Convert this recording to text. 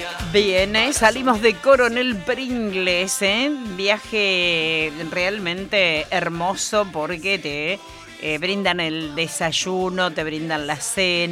Bien, salimos de Coronel Pringles, viaje realmente hermoso porque te brindan el desayuno, te brindan la cena.